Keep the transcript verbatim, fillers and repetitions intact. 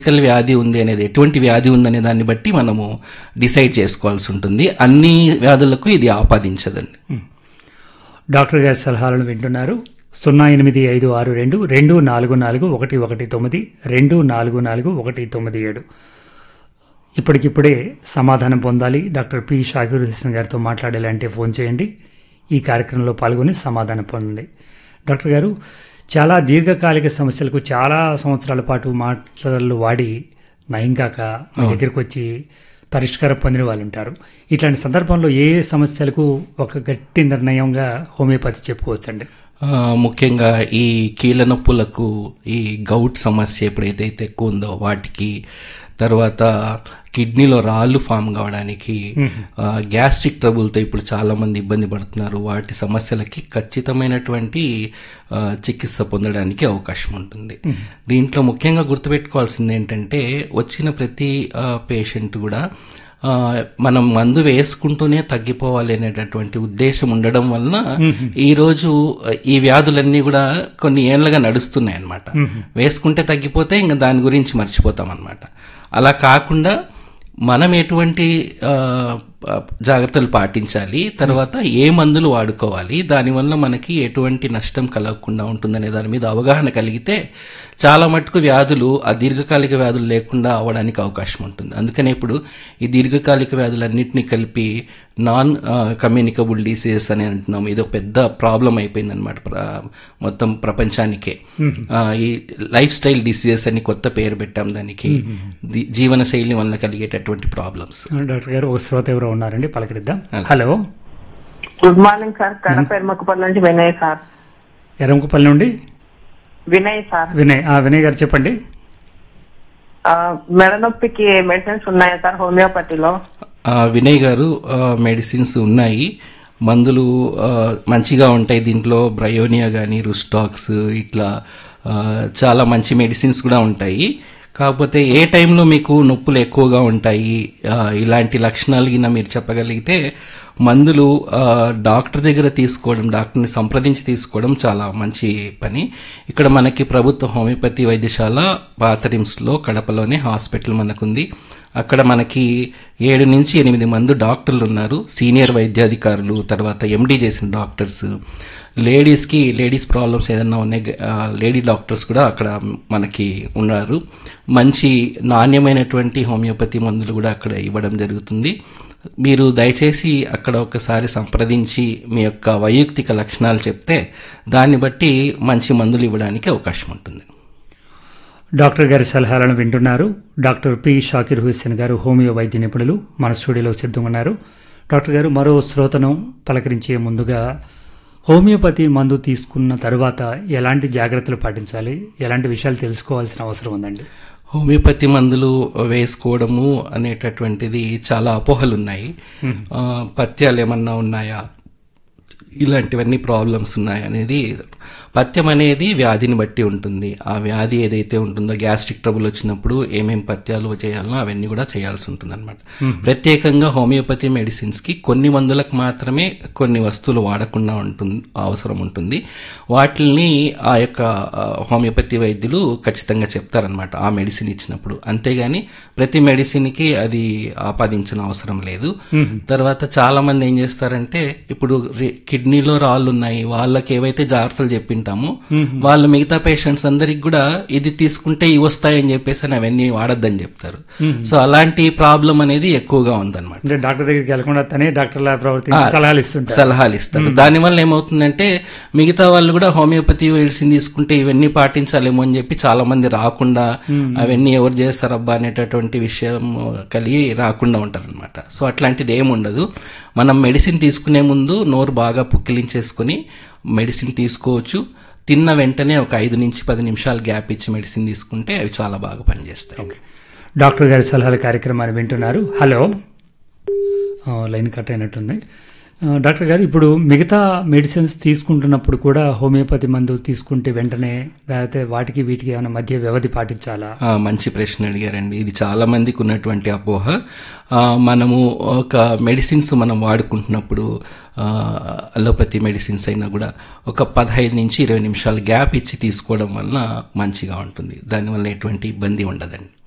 Medical వ్యాధి ఉంది అనేది, ఎటువంటి వ్యాధి ఉందనే దాన్ని బట్టి మనము డిసైడ్ చేసుకోవాల్సి ఉంటుంది. అన్ని వ్యాధులకు ఇది ఆపాదించదండి. డాక్టర్ గారి సలహాలను వింటున్నారు. సున్నా ఎనిమిది ఐదు ఆరు రెండు రెండు నాలుగు నాలుగు ఒకటి ఒకటి తొమ్మిది రెండు నాలుగు నాలుగు ఒకటి తొమ్మిది ఏడు. ఇప్పటికిప్పుడే సమాధానం పొందాలి, డాక్టర్ పి షాకీర్ హుస్సేన్ గారితో మాట్లాడాలంటే ఫోన్ చేయండి. ఈ కార్యక్రమంలో పాల్గొని సమాధానం పొందండి. డాక్టర్ గారు, చాలా దీర్ఘకాలిక సమస్యలకు చాలా సంవత్సరాల పాటు మాటలు వాడి నయం కాక మీ దగ్గరికి వచ్చి పరిష్కారం పొందిన వాళ్ళు ఉంటారు. ఇట్లాంటి సందర్భంలో ఏ సమస్యలకు ఒక గట్టి నిర్ణయంగా హోమియోపతి చెప్పుకోవచ్చండి? ముఖ్యంగా ఈ కీళ్ళ నొప్పులకు, ఈ గౌట్ సమస్య ఎప్పుడైతే ఎక్కువ ఉందో వాటికి, తర్వాత కిడ్నీలో రాళ్ళు ఫామ్ కావడానికి, గ్యాస్ట్రిక్ ట్రబుల్తో ఇప్పుడు చాలా మంది ఇబ్బంది పడుతున్నారు, వాటి సమస్యలకి ఖచ్చితమైనటువంటి చికిత్స పొందడానికి అవకాశం ఉంటుంది. దీంట్లో ముఖ్యంగా గుర్తుపెట్టుకోవాల్సింది ఏంటంటే, వచ్చిన ప్రతి పేషెంట్ కూడా మనం మందు వేసుకుంటూనే తగ్గిపోవాలి అనేటటువంటి ఉద్దేశం ఉండడం వలన ఈరోజు ఈ వ్యాధులన్నీ కూడా కొన్ని ఏళ్లుగా నడుస్తున్నాయి అన్నమాట. వేసుకుంటే తగ్గిపోతే ఇంకా దాని గురించి మర్చిపోతాం అన్నమాట. అలా కాకుండా మనం ఎటువంటి జాగ్రత్తలు పాటించాలి, తర్వాత ఏ మందులు వాడుకోవాలి, దానివల్ల మనకి ఎటువంటి నష్టం కలగకుండా ఉంటుందనే దాని మీద అవగాహన కలిగితే చాలా మటుకు వ్యాధులు, ఆ దీర్ఘకాలిక వ్యాధులు లేకుండా అవ్వడానికి అవకాశం ఉంటుంది. అందుకనే ఇప్పుడు ఈ దీర్ఘకాలిక వ్యాధులన్నింటినీ కలిపి నాన్ కమ్యూనికబుల్ డిసీజెస్ అని అంటున్నాము. ఇది ఒక పెద్ద ప్రాబ్లం అయిపోయింది అనమాట మొత్తం ప్రపంచానికే. ఈ లైఫ్ స్టైల్ డిసీజెస్ అని కొత్త పేరు పెట్టాం దానికి, జీవన శైలి వల్ల కలిగేటటువంటి ప్రాబ్లమ్స్. డాక్టర్ గారు, ఓ శ్రోత ఎవరో ఉన్నారండి, పలకరిద్దాం. Hello, good morning sir. Kadapa ఎర్మకుపల్లి నుంచి వినయ్ సార్. ఎర్మకుపల్లి నుండి వినయ్ సార్. వినయ్ వినయ్ గారు చెప్పండి. మెడ నొప్పికి మెడిసిన్స్ ఉన్నాయా సార్ హోమియోపతిలో? వినయ్ గారు, మెడిసిన్స్ ఉన్నాయి, మందులు మంచిగా ఉంటాయి. దీంట్లో బ్రయోనియా కానీ, రుస్టాక్స్, ఇట్లా చాలా మంచి మెడిసిన్స్ కూడా ఉంటాయి. కాకపోతే ఏ టైంలో మీకు నొప్పులు ఎక్కువగా ఉంటాయి, ఇలాంటి లక్షణాలు గిన మీరు చెప్పగలిగితే మందులు డాక్టర్ దగ్గర తీసుకోవడం, డాక్టర్ని సంప్రదించి తీసుకోవడం చాలా మంచి పని. ఇక్కడ మనకి ప్రభుత్వ హోమియోపతి వైద్యశాల పాతరిమ్స్లో కడపలోనే హాస్పిటల్ మనకుంది. అక్కడ మనకి ఏడు నుంచి ఎనిమిది మంది డాక్టర్లు ఉన్నారు, సీనియర్ వైద్యాధికారులు, తర్వాత ఎండీ చేసిన డాక్టర్స్. లేడీస్కి లేడీస్ ప్రాబ్లమ్స్ ఏదన్నా ఉన్నాయి, లేడీ డాక్టర్స్ కూడా అక్కడ మనకి ఉన్నారు. మంచి నాణ్యమైనటువంటి హోమియోపతి మందులు కూడా అక్కడ ఇవ్వడం జరుగుతుంది. మీరు దయచేసి అక్కడ ఒకసారి సంప్రదించి మీ యొక్క వైయక్తిక లక్షణాలు చెప్తే దాన్ని బట్టి మంచి మందులు ఇవ్వడానికి అవకాశం ఉంటుంది. డాక్టర్ గారి సలహాలను వింటున్నారు. డాక్టర్ పి షాకీర్ హుస్సేన్ గారు, హోమియో వైద్య నిపుణులు, మన స్టూడియోలో సిద్ధంగా ఉన్నారు. డాక్టర్ గారు, మరో శ్రోతను పలకరించే ముందుగా హోమియోపతి మందు తీసుకున్న తర్వాత ఎలాంటి జాగ్రత్తలు పాటించాలి, ఎలాంటి విషయాలు తెలుసుకోవాల్సిన అవసరం ఉందండి? హోమియోపతి మందులు వేసుకోవడము అనేటటువంటిది చాలా అపోహలు ఉన్నాయి. పథ్యాలు ఏమన్నా ఉన్నాయా, ఇలాంటివన్నీ ప్రాబ్లమ్స్ ఉన్నాయి అనేది. పథ్యం అనేది వ్యాధిని బట్టి ఉంటుంది. ఆ వ్యాధి ఏదైతే ఉంటుందో, గ్యాస్ట్రిక్ ట్రబుల్ వచ్చినప్పుడు ఏమేమి పథ్యాలు చేయాలనో అవన్నీ కూడా చేయాల్సి ఉంటుంది అనమాట. ప్రత్యేకంగా హోమియోపతి మెడిసిన్స్కి కొన్ని మందులకు మాత్రమే కొన్ని వస్తువులు వాడకుండా ఉంటుంది అవసరం ఉంటుంది. వాటిని ఆ యొక్క హోమియోపతి వైద్యులు ఖచ్చితంగా చెప్తారనమాట ఆ మెడిసిన్ ఇచ్చినప్పుడు. అంతేగాని ప్రతి మెడిసిన్కి అది ఆపాదించిన అవసరం లేదు. తర్వాత చాలా మంది ఏం చేస్తారంటే, ఇప్పుడు కిడ్నీలో రాళ్ళు ఉన్నాయి, వాళ్ళకి ఏవైతే జాగ్రత్తలు చెప్పింటామో వాళ్ళు మిగతా పేషెంట్స్ అందరికి కూడా ఇది తీసుకుంటే ఇవి వస్తాయని చెప్పేసి అని అవన్నీ వాడద్దని చెప్తారు. సో అలాంటి ప్రాబ్లం అనేది ఎక్కువగా ఉందన్నమాట. డాక్టర్ దగ్గరికి వెళ్ళకుండా తనే డాక్టర్ల ప్రవర్తించి సలహాలు ఇస్తుంటారు సలహాలు ఇస్తారు దానివల్ల ఏమవుతుందంటే, మిగతా వాళ్ళు కూడా హోమియోపతి మెడిసిన్ తీసుకుంటే ఇవన్నీ పాటించాలేమో అని చెప్పి చాలా మంది రాకుండా, అవన్నీ ఎవరు చేస్తారబ్బా అనేటటువంటి విషయం కలిగి రాకుండా ఉంటారు అనమాట. సో అట్లాంటిది ఏముండదు. మనం మెడిసిన్ తీసుకునే ముందు నోరు బాగా పుక్కిలించేసుకుని మెడిసిన్ తీసుకోవచ్చు. తిన్న వెంటనే ఒక ఐదు నుంచి పది నిమిషాలు గ్యాప్ ఇచ్చి మెడిసిన్ తీసుకుంటే అవి చాలా బాగా పనిచేస్తాయి. డాక్టర్ గారి సలహాల కార్యక్రమాన్ని వింటున్నారు. హలో, లైన్ కట్ అయినట్టుంది. డాక్టర్ గారు, ఇప్పుడు మిగతా మెడిసిన్స్ తీసుకుంటున్నప్పుడు కూడా హోమియోపతి మందు తీసుకుంటే వెంటనే లేకపోతే వాటికి వీటికి ఏమైనా మధ్య వ్యవధి పాటించాలా? మంచి ప్రశ్న అడిగారండి. ఇది చాలా మందికి ఉన్నటువంటి అపోహ. మనము ఒక మెడిసిన్స్ మనం వాడుకుంటున్నప్పుడు, అలోపతి మెడిసిన్స్ అయినా కూడా ఒక పదహైదు నుంచి ఇరవై నిమిషాలు గ్యాప్ ఇచ్చి తీసుకోవడం వలన మంచిగా ఉంటుంది. దానివల్ల ఎటువంటి ఇబ్బంది ఉండదండి.